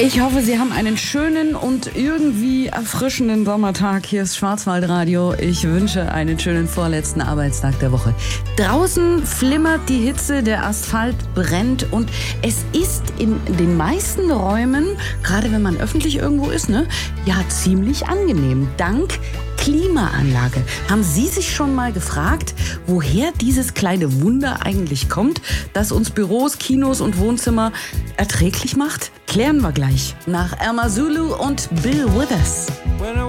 Ich hoffe, Sie haben einen schönen und irgendwie erfrischenden Sommertag. Hier ist Schwarzwaldradio. Ich wünsche einen schönen vorletzten Arbeitstag der Woche. Draußen flimmert die Hitze, der Asphalt brennt und es ist in den meisten Räumen, gerade wenn man öffentlich irgendwo ist, ja ziemlich angenehm. Dank Klimaanlage. Haben Sie sich schon mal gefragt, woher dieses kleine Wunder eigentlich kommt, das uns Büros, Kinos und Wohnzimmer erträglich macht? Klären wir gleich nach Irma Zulu und Bill Withers. When I